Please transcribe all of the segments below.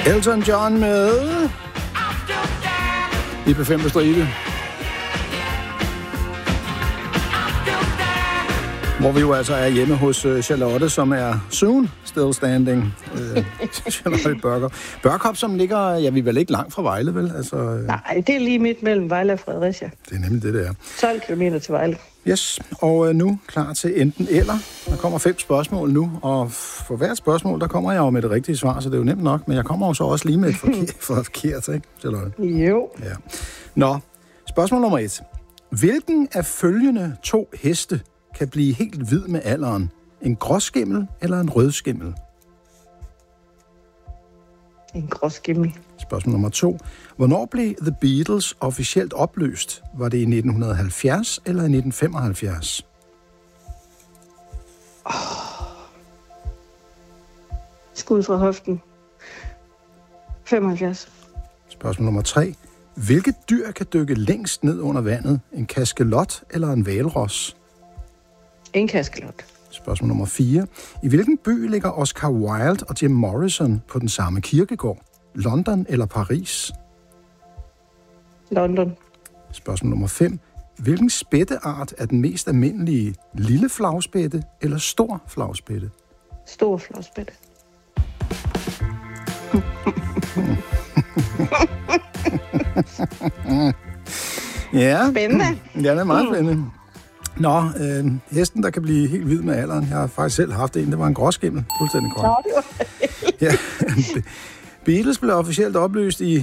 Elton John med IP5 på stribe. Hvor vi jo altså er hjemme hos Charlotte, som er soon still standing. Charlotte Børkop, som ligger, ja, vi er vel ikke langt fra Vejle, vel? Altså, Nej, det er lige midt mellem Vejle og Fredericia. Det er nemlig det, der. 12 kilometer til Vejle. Yes, og nu klar til enten eller. Der kommer 5 spørgsmål nu, og for hvert spørgsmål, der kommer jeg jo med det rigtige svar, så det er jo nemt nok, men jeg kommer jo så også lige med et forkert, ikke, Charlotte? Jo. Ja. Nå, spørgsmål nummer 1. Hvilken af følgende 2 heste kan blive helt hvid med alderen? En gråskimmel eller en rødskimmel? En gråskimmel. Spørgsmål nummer 2. Hvornår blev The Beatles officielt opløst? Var det i 1970 eller i 1975? Skud fra hoften. 75. Spørgsmål nummer 3. Hvilket dyr kan dykke længst ned under vandet? En kaskelot eller en hvalros? En kaskelot. Spørgsmål nummer 4. I hvilken by ligger Oscar Wilde og Jim Morrison på den samme kirkegård? London eller Paris? London. Spørgsmål nummer 5. Hvilken spætteart er den mest almindelige? Lille flagspætte eller stor flagspætte? Stor flagspætte. Ja. Spændende. Ja, det er meget spændende. Nå, hesten, der kan blive helt hvid med alderen. Jeg har faktisk selv haft en. Det var en gråskimmel. Fuldstændig korrekt. Nå, det var Ja. Beatles blev officielt opløst i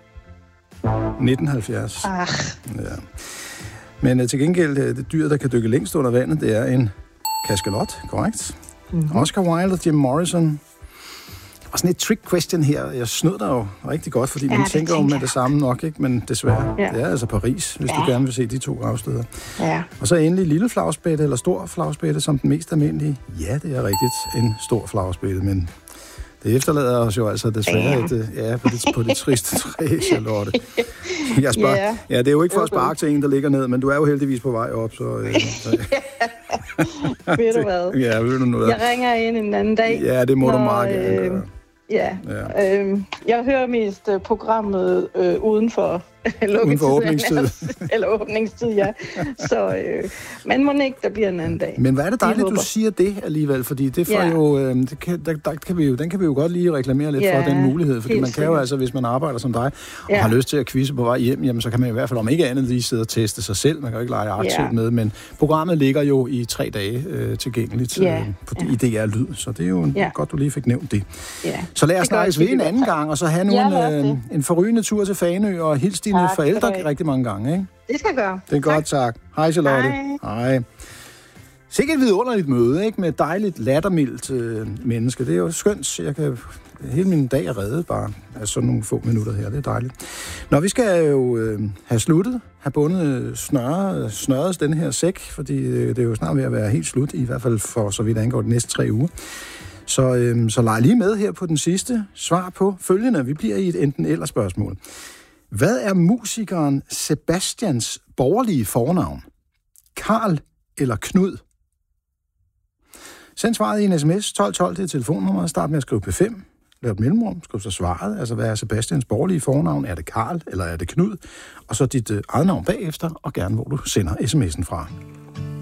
1970. Ja. Men til gengæld, det dyr, der kan dykke længst under vandet, det er en kaskelot, korrekt? Mm-hmm. Oscar Wilde og Jim Morrison. Og sådan et trick question her. Jeg snød dig jo rigtig godt, fordi man tænker jo med det samme nok, ikke? Men desværre, det er altså Paris, hvis du gerne vil se de 2 gravsteder. Ja. Og så endelig lille flagspætte eller stor flagspætte som den mest almindelige. Ja, det er rigtigt, en stor flagspætte, men det efterlader os jo altså desværre på det triste træ, Charlotte. Jeg spørger, ja, det er jo ikke for at sparke til en, der ligger ned, men du er jo heldigvis på vej op, så... Ved du hvad? Ja, ved du noget? Jeg ringer ind en anden dag. Ja, det må du meget gerne gøre. Ja. Jeg hører mest programmet uden for åbningstid. Eller åbningstid, ja. Så man må ikke, der bliver en anden dag. Men hvad er det dejligt, du siger det alligevel, fordi det får jo, den kan vi jo godt lige reklamere lidt for, den mulighed, fordi man kan jo altså, hvis man arbejder som dig, og har lyst til at quizze på vej hjem, jamen, så kan man i hvert fald om ikke andet lige sidde og teste sig selv, man kan jo ikke lege aktivt med, men programmet ligger jo i 3 dage tilgængeligt i DR Lyd, så det er jo godt, du lige fik nævnt det. Så lad os snakkes ved en anden gang, og så have nu en forrygende tur til Fanø, og hils dine forældre rigtig mange gange, ikke? Det skal jeg gøre. Det er godt, tak. Hej, Charlotte. Hej. Sikkert et vidunderligt møde, ikke? Med et dejligt, lattermildt menneske. Det er jo skønt. Jeg kan hele min dag er reddet bare af sådan nogle få minutter her. Det er dejligt. Nå, vi skal jo have sluttet, have bundet snøret den her sæk, fordi det er jo snart ved at være helt slut, i hvert fald for så vidt angår de næste 3 uger. Så leg lige med her på den sidste svar på følgende. Vi bliver i et enten-eller spørgsmål. Hvad er musikeren Sebastians borgerlige fornavn? Karl eller Knud? Send svaret i en sms 1212 til telefonnummeret. Start med at skrive P5. Lav et mellemrum. Skriv så svaret. Altså, hvad er Sebastians borgerlige fornavn? Er det Karl eller er det Knud? Og så dit eget navn bagefter, og gerne hvor du sender sms'en fra.